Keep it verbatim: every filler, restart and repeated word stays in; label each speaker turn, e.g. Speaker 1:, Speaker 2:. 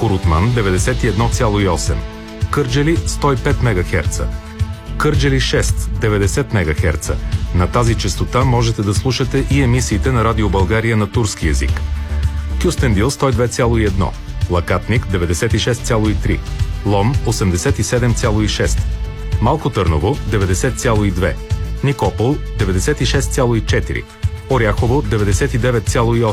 Speaker 1: Корутман деветдесет и едно цяло и осем, Кърджали сто и пет мегахерца, Кърджали шест деветдесет мегахерца. На тази честота можете да слушате и емисиите на Радио България на турски език. Кюстендил сто и две цяло и едно, Лакатник деветдесет и шест цяло и три, Лом осемдесет и седем цяло и шест, Малко Търново деветдесет цяло и две, Никопол деветдесет и шест цяло и четири, Оряхово деветдесет и девет цяло и осем.